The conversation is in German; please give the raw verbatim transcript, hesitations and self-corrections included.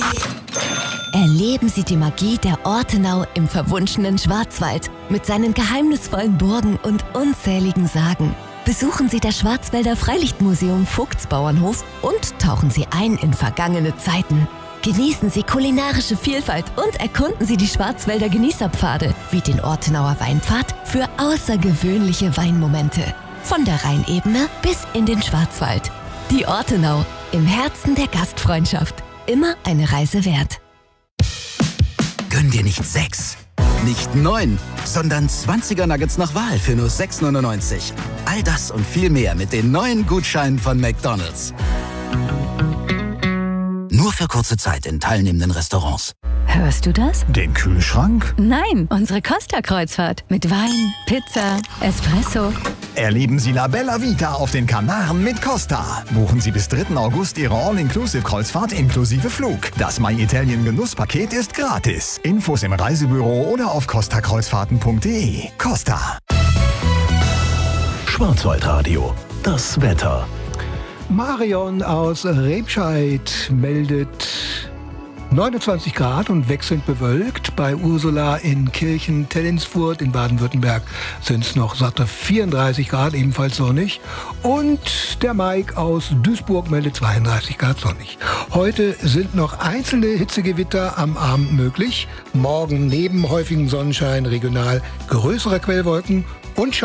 Erleben Sie die Magie der Ortenau im verwunschenen Schwarzwald mit seinen geheimnisvollen Burgen und unzähligen Sagen. Besuchen Sie das Schwarzwälder Freilichtmuseum Vogtsbauernhof und tauchen Sie ein in vergangene Zeiten. Genießen Sie kulinarische Vielfalt und erkunden Sie die Schwarzwälder Genießerpfade wie den Ortenauer Weinpfad für außergewöhnliche Weinmomente. Von der Rheinebene bis in den Schwarzwald. Die Ortenau, im Herzen der Gastfreundschaft. Immer eine Reise wert. Gönn dir nicht sechs, nicht neun, sondern zwanziger Nuggets nach Wahl für nur sechs neunundneunzig. All das und viel mehr mit den neuen Gutscheinen von McDonald's. Nur für kurze Zeit in teilnehmenden Restaurants. Hörst du das? Den Kühlschrank? Nein, unsere Costa-Kreuzfahrt. Mit Wein, Pizza, Espresso. Erleben Sie La Bella Vita auf den Kanaren mit Costa. Buchen Sie bis dritten August Ihre All-Inclusive-Kreuzfahrt inklusive Flug. Das My Italien Genusspaket ist gratis. Infos im Reisebüro oder auf costa kreuzfahrten punkt de. Costa. Schwarzwaldradio. Das Wetter. Marion aus Remscheid meldet neunundzwanzig Grad und wechselnd bewölkt. Bei Ursula in Kirchen-Tellinsfurt in Baden-Württemberg sind es noch satte vierunddreißig Grad, ebenfalls sonnig. Und der Mike aus Duisburg meldet zweiunddreißig Grad sonnig. Heute sind noch einzelne Hitzegewitter am Abend möglich. Morgen neben häufigem Sonnenschein regional größere Quellwolken und